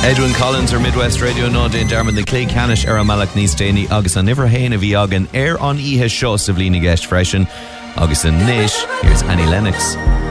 Edwin Collins ar Midwest Radio ná déon dermad na clé canis ar an malach níos déine agus an nifir héin a bhí agan ar an ihe seo sa bhlína gceist freisin agus an níis, here's Annie Lennox.